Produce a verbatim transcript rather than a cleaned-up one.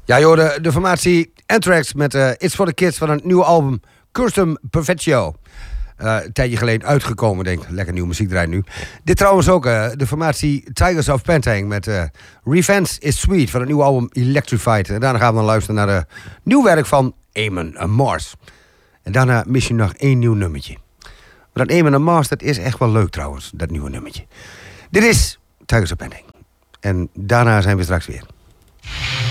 Ja joh, de, de formatie Anthrax met uh, It's for the Kids van een nieuwe album Custom Perfectio. Uh, een tijdje geleden uitgekomen, denk ik. Lekker nieuwe muziek draaien nu. Dit trouwens ook uh, de formatie Tigers of Pantang met uh, Revenge is Sweet van het nieuwe album Electrified. En daarna gaan we dan luisteren naar uh, nieuw werk van Amon Mars. En daarna mis je nog één nieuw nummertje. Maar dat Amon Mars, dat is echt wel leuk trouwens, dat nieuwe nummertje. Dit is Tigers of Pantang. En daarna zijn we straks weer.